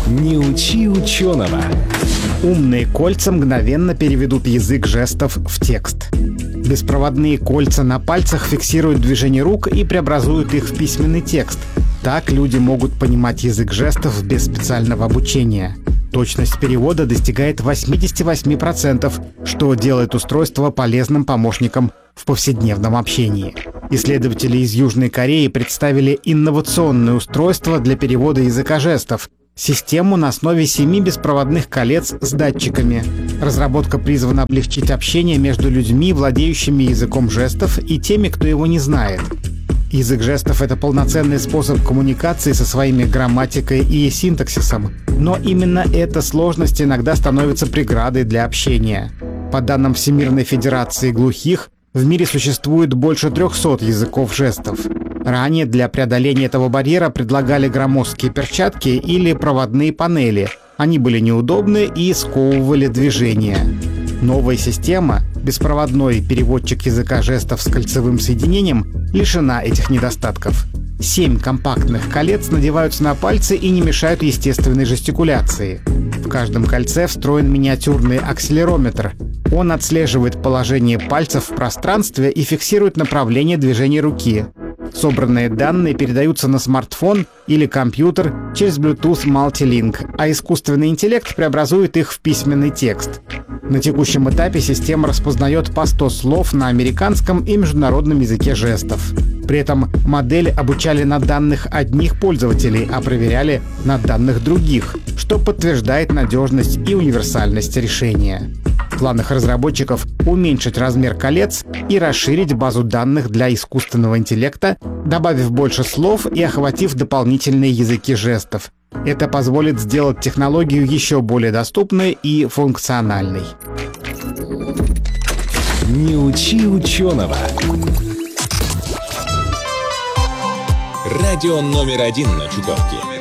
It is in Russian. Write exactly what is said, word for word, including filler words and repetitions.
Не учи ученого. Умные кольца мгновенно переведут язык жестов в текст. Беспроводные кольца на пальцах фиксируют движение рук и преобразуют их в письменный текст. Так люди могут понимать язык жестов без специального обучения. Точность перевода достигает восемьдесят восемь процентов, что делает устройство полезным помощником в повседневном общении. Исследователи из Южной Кореи представили инновационное устройство для перевода языка жестов — систему на основе семи беспроводных колец с датчиками. Разработка призвана облегчить общение между людьми, владеющими языком жестов, и теми, кто его не знает. Язык жестов — это полноценный способ коммуникации со своими грамматикой и синтаксисом. Но именно эта сложность иногда становится преградой для общения. По данным Всемирной Федерации глухих, в мире существует больше трехсот языков жестов. Ранее для преодоления этого барьера предлагали громоздкие перчатки или проводные панели. Они были неудобны и сковывали движение. Новая система, беспроводной переводчик языка жестов с кольцевым соединением, лишена этих недостатков. Семь компактных колец надеваются на пальцы и не мешают естественной жестикуляции. В каждом кольце встроен миниатюрный акселерометр. Он отслеживает положение пальцев в пространстве и фиксирует направление движения руки. Собранные данные передаются на смартфон или компьютер через Bluetooth Multilink, а искусственный интеллект преобразует их в письменный текст. На текущем этапе система распознает по сто слов на американском и международном языке жестов. При этом модель обучали на данных одних пользователей, а проверяли на данных других, что подтверждает надежность и универсальность решения. В планах разработчиков уменьшить размер колец и расширить базу данных для искусственного интеллекта, добавив больше слов и охватив дополнительные языки жестов. Это позволит сделать технологию еще более доступной и функциональной. Не учи ученого. Радио номер один на Чукотке.